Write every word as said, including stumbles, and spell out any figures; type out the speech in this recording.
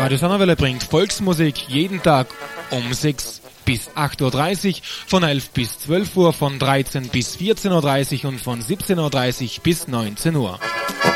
Radio Donauwelle bringt Volksmusik jeden Tag um sechs bis acht Uhr dreißig, von elf bis zwölf Uhr, von dreizehn bis vierzehn Uhr dreißig und von siebzehn Uhr dreißig bis neunzehn Uhr.